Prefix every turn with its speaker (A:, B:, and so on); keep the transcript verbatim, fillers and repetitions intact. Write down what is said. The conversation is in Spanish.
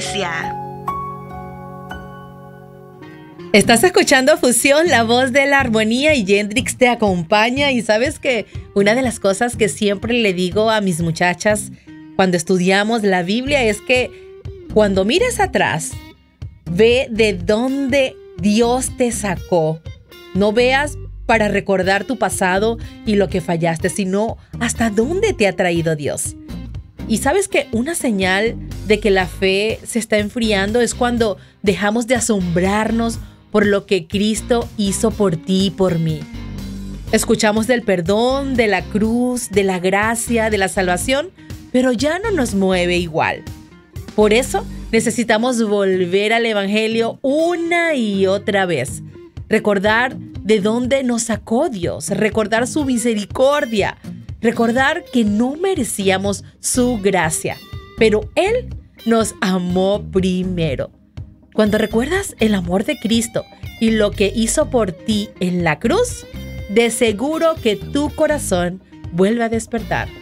A: iglesia.
B: Estás escuchando Fusión, la voz de la armonía, y Yendrix te acompaña. Y sabes que una de las cosas que siempre le digo a mis muchachas cuando estudiamos la Biblia es que cuando mires atrás, ve de dónde Dios te sacó. No veas para recordar tu pasado y lo que fallaste, sino hasta dónde te ha traído Dios. Y sabes que una señal de que la fe se está enfriando es cuando dejamos de asombrarnos por lo que Cristo hizo por ti y por mí. Escuchamos del perdón, de la cruz, de la gracia, de la salvación, pero ya no nos mueve igual. Por eso necesitamos volver al Evangelio una y otra vez. Recordar de dónde nos sacó Dios, recordar su misericordia, recordar que no merecíamos su gracia, pero Él nos amó primero. Cuando recuerdas el amor de Cristo y lo que hizo por ti en la cruz, de seguro que tu corazón vuelve a despertar.